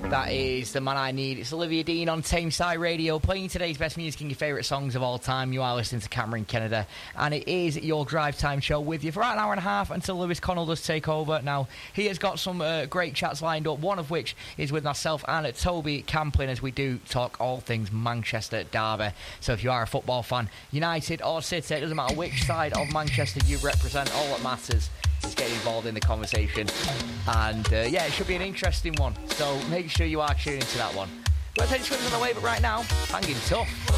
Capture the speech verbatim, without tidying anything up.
That is the man I need. It's Olivia Dean on Tameside Radio, playing today's best music and your favourite songs of all time. You are listening to Cameron Kennedy, and it is your drive time show with you for about an hour and a half until Lewis Connell does take over. Now, he has got some uh, great chats lined up, one of which is with myself and Toby Camplin, as we do talk all things Manchester Derby. So if you are a football fan, United or City, it doesn't matter which side of Manchester you represent, all that matters is getting involved in the conversation. And uh, yeah, it should be an interesting one, so make sure you are tuning into that one. We're going to take swims on the way, but right now, hanging tough.